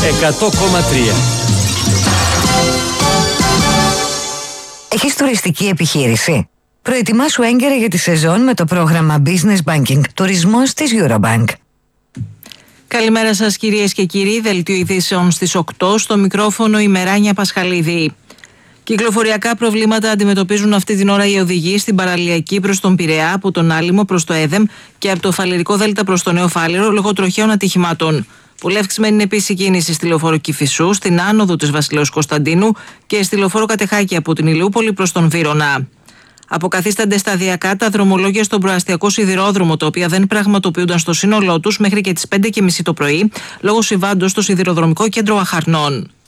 100,3. Έχεις τουριστική επιχείρηση? Προετοιμάσου έγκαιρα για τη σεζόν με το πρόγραμμα Business Banking Τουρισμός της Eurobank. Καλημέρα σας κυρίες και κύριοι, δελτίο ειδήσεων στις 8, στο μικρόφωνο η Μεράνια Πασχαλίδη. Κυκλοφοριακά προβλήματα αντιμετωπίζουν αυτή την ώρα οι οδηγοί στην παραλιακή προς τον Πειραιά, από τον Άλυμο προς το Έδεμ και από το Φαλιρικό Δέλτα προς το Νέο Φάληρο λόγω τροχαίων ατυχημάτων. Πολύ αυξημένη είναι επίσης η κίνηση στη λεωφόρο Κηφισού, στην άνοδο της Βασιλέως Κωνσταντίνου και στη λεωφόρο Κατεχάκη από την Ηλιούπολη προς τον Βύρωνα. Αποκαθίστανται σταδιακά τα δρομολόγια στον προαστιακό σιδηρόδρομο, τα οποία δεν πραγματοποιούνταν στο σύνολό τους μέχρι και τις 5:30 το πρωί, λόγω συμβάντος στο σιδηροδρομικό κέντρο Αχαρνών.